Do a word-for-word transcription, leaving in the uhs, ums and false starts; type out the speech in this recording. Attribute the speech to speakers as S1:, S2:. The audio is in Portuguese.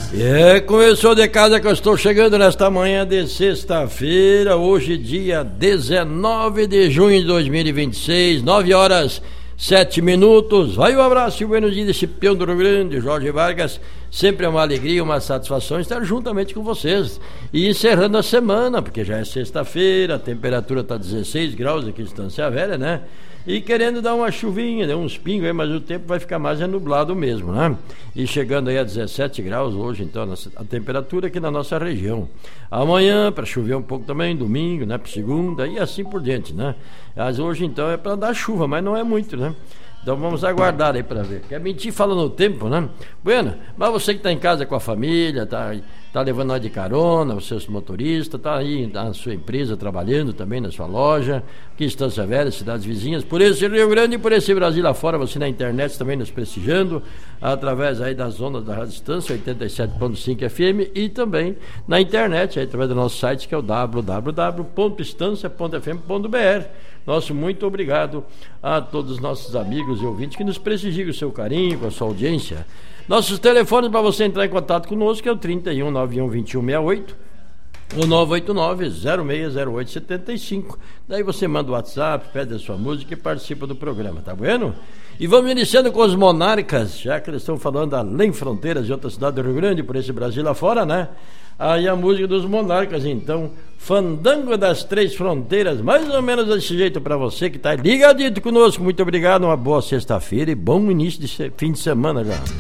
S1: É, começou de casa que eu estou chegando nesta manhã de sexta-feira, hoje dia dezenove de junho de dois mil e vinte e seis, nove horas sete minutos. Vai um abraço e um buenos dias desse peão do Rio Grande, Jorge Vargas. Sempre é uma alegria, uma satisfação estar juntamente com vocês. E encerrando a semana, porque já é sexta-feira, a temperatura está dezesseis graus aqui em Estância Velha, né? E querendo dar uma chuvinha, né? Uns pingos aí, mas o tempo vai ficar mais é nublado mesmo, né? E chegando aí a dezessete graus hoje, então, a temperatura aqui na nossa região. Amanhã, para chover um pouco também, domingo, né? Para segunda e assim por diante, né? Mas hoje, então, é para dar chuva, mas não é muito, né? Então vamos aguardar aí para ver. Quer mentir falando no tempo, né? Bueno, mas você que está em casa com a família, tá, tá levando nós de carona, o seu motorista, tá aí na sua empresa trabalhando também na sua loja, aqui em Estância Velha, cidades vizinhas, por esse Rio Grande e por esse Brasil afora, você na internet também nos prestigiando, através aí das ondas da Rádio Estância oitenta e sete ponto cinco F M e também na internet, aí, através do nosso site que é o w w w ponto estância ponto f m ponto b r. Nosso muito obrigado a todos os nossos amigos e ouvintes que nos prestigiam com o seu carinho, com a sua audiência. Nossos telefones para você entrar em contato conosco é o trinta e um, noventa e um, vinte e um, sessenta e oito ou nove oito nove, zero seis zero oito, sete cinco. Daí você manda o WhatsApp, pede a sua música e participa do programa, tá bueno? E vamos iniciando com os Monarcas, já que eles estão falando além fronteiras de outra cidade do Rio Grande, por esse Brasil lá fora, né? Aí a música dos Monarcas, então, Fandango das Três Fronteiras, mais ou menos desse jeito para você que está ligadito conosco. Muito obrigado, uma boa sexta-feira e bom início de fim de semana já.